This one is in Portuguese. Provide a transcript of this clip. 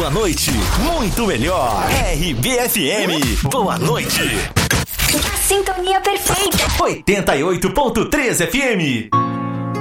sua noite muito melhor. RBFM, boa noite. A sintonia perfeita. 88.3 FM.